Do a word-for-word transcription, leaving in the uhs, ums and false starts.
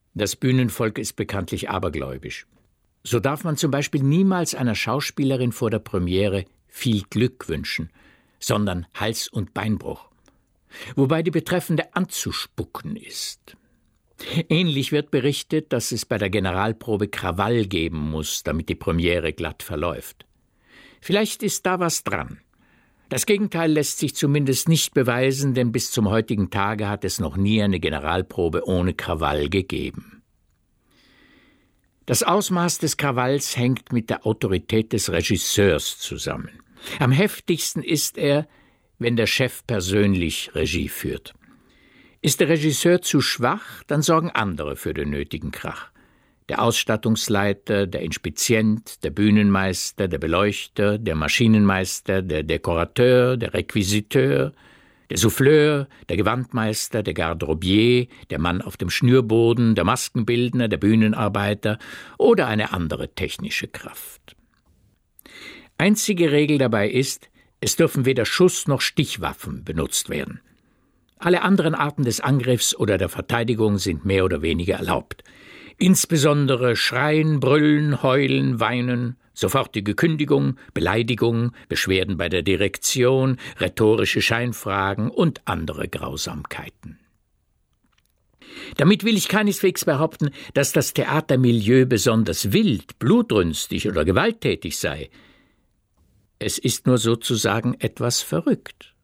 Das Bühnenvolk ist bekanntlich abergläubisch. So darf man zum Beispiel niemals einer Schauspielerin vor der Premiere viel Glück wünschen, sondern Hals- und Beinbruch. Wobei die Betreffende anzuspucken ist. Ähnlich wird berichtet, dass es bei der Generalprobe Krawall geben muss, damit die Premiere glatt verläuft. Vielleicht ist da was dran. Das Gegenteil lässt sich zumindest nicht beweisen, denn bis zum heutigen Tage hat es noch nie eine Generalprobe ohne Krawall gegeben. Das Ausmaß des Krawalls hängt mit der Autorität des Regisseurs zusammen. Am heftigsten ist er, wenn der Chef persönlich Regie führt. Ist der Regisseur zu schwach, dann sorgen andere für den nötigen Krach. Der Ausstattungsleiter, der Inspizient, der Bühnenmeister, der Beleuchter, der Maschinenmeister, der Dekorateur, der Requisiteur, der Souffleur, der Gewandmeister, der Garderobier, der Mann auf dem Schnürboden, der Maskenbildner, der Bühnenarbeiter oder eine andere technische Kraft. Einzige Regel dabei ist, es dürfen weder Schuss- noch Stichwaffen benutzt werden. Alle anderen Arten des Angriffs oder der Verteidigung sind mehr oder weniger erlaubt. Insbesondere Schreien, Brüllen, Heulen, Weinen, sofortige Kündigung, Beleidigung, Beschwerden bei der Direktion, rhetorische Scheinfragen und andere Grausamkeiten. Damit will ich keineswegs behaupten, dass das Theatermilieu besonders wild, blutrünstig oder gewalttätig sei. Es ist nur sozusagen etwas verrückt.